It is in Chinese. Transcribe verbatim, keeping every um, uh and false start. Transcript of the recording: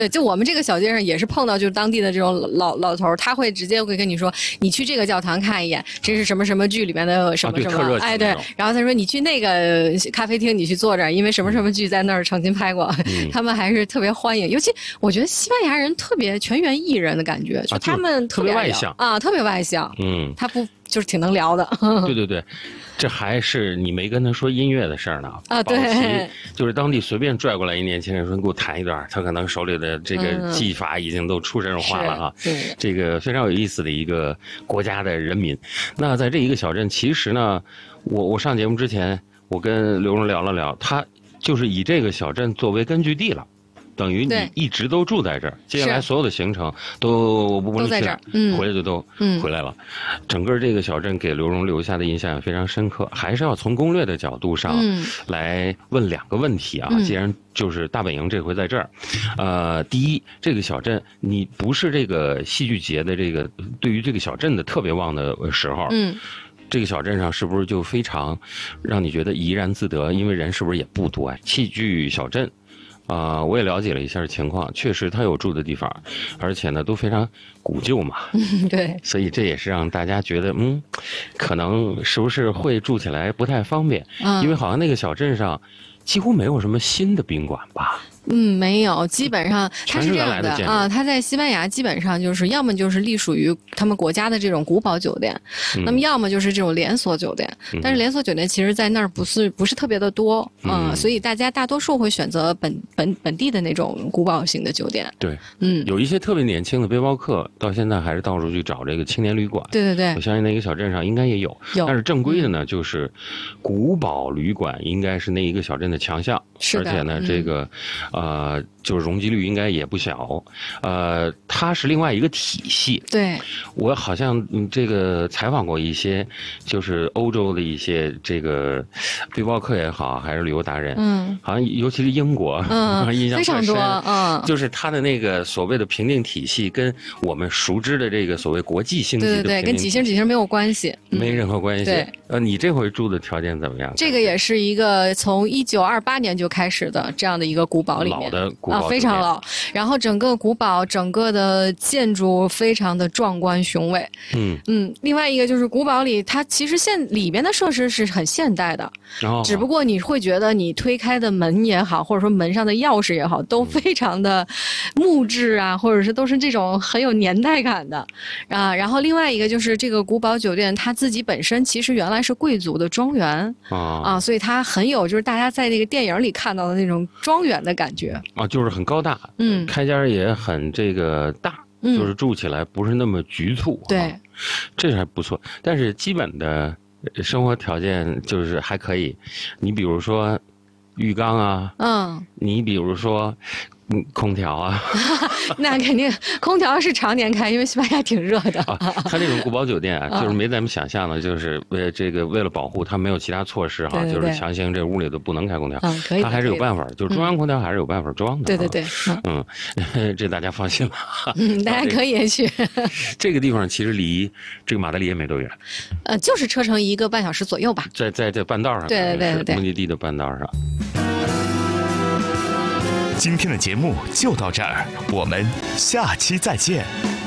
对，就我们这个小街上也是碰到就是当地的这种老老头，他会直接会跟你说，你去这个教堂看一眼，这是什么什么剧里面的什么什么， 啊、 哎对，然后他说你去那个咖啡厅，你去坐着，因为什么什么剧在那儿曾经拍过，嗯、他们还是特别欢迎。尤其我觉得西班牙人特别全员艺人的感觉，就他们特别外向啊，特别外向， 嗯， 他不就是挺能聊的。 对对对，这还是你没跟他说音乐的事儿呢啊，对， 就是当地随便拽过来一年轻人说你给我弹一段，他可能手里的这个技法已经都出神入化了啊。 嗯、 这个非常有意思的一个国家的人民。那在这一个小镇，其实呢，我我上节目之前，我跟刘荣聊了聊，他就是以这个小镇作为根据地了。等于你一直都住在这儿，接下来所有的行程都我不都在这儿，嗯， 回来就都回来了。嗯、整个这个小镇给刘荣留下的印象也非常深刻。还是要从攻略的角度上来问两个问题啊。嗯、既然就是大本营这回在这儿，呃，第一，这个小镇你不是这个戏剧节的这个对于这个小镇的特别旺的时候， 嗯。 这个小镇上是不是就非常让你觉得怡然自得？因为人是不是也不多啊？戏剧小镇。啊、呃，我也了解了一下情况，确实他有住的地方，而且呢都非常古旧嘛， 嗯，对， 所以这也是让大家觉得，嗯，可能是不是会住起来不太方便，嗯、因为好像那个小镇上几乎没有什么新的宾馆吧。 嗯，没有，基本上它是这样的啊，它在西班牙基本上就是要么就是隶属于他们国家的这种古堡酒店，嗯、那么要么就是这种连锁酒店。嗯、但是连锁酒店其实在那儿不是不是特别的多啊、嗯，所以大家大多数会选择本本本地的那种古堡型的酒店。 对，嗯，有一些特别年轻的背包客到现在还是到处去找这个青年旅馆。 对对对， 我相信那个小镇上应该也有， 有， 但是正规的呢，就是古堡旅馆应该是那一个小镇的强项， 是的， 而且呢， 嗯、 这个。呃，就是容积率应该也不小，呃，它是另外一个体系。 对， 我好像嗯，这个采访过一些，就是欧洲的一些这个背包客也好，还是旅游达人，嗯，好像尤其是英国， 嗯， 印象非常多，嗯， 就是它的那个所谓的评定体系，跟我们熟知的这个所谓国际星级的对对对，跟几星几星没有关系， 嗯、没任何关系。 对， 呃，你这回住的条件怎么样？ 这个也是一个从一九二八年就开始的这样的一个古堡里面。 老的古堡啊，非常老。然后整个古堡整个的建筑非常的壮观雄伟。嗯嗯，另外一个就是古堡里它其实现里边的设施是很现代的，哦、只不过你会觉得你推开的门也好，或者说门上的钥匙也好，都非常的木质啊，或者是都是这种很有年代感的啊。然后另外一个就是这个古堡酒店它自己本身其实原来是贵族的庄园、哦、啊，所以它很有就是大家在那个电影里看到的那种庄园的感觉啊，就是很高大，嗯，开间也很这个大，嗯，就是住起来不是那么局促， 对、 啊，这还不错。但是基本的生活条件就是还可以，你比如说浴缸啊，嗯，你比如说。嗯，空调啊， 那肯定，空调是常年开，因为西班牙挺热的。 啊，它那种古堡酒店啊，就是没咱们想象的，就是为这个为了保护它没有其他措施哈， 对对对， 就是强行这屋里都不能开空调。 嗯，可以。 它还是有办法，就是中央空调还是有办法装的。 对对对， 嗯，嗯这大家放心吧。 嗯，大家可以去。 这个地方其实离这个马德里也没多远， 呃，就是车程一个半小时左右吧。 在在这半道上， 对对对对， 目的地的半道上。 今天的节目就到这儿，我们下期再见。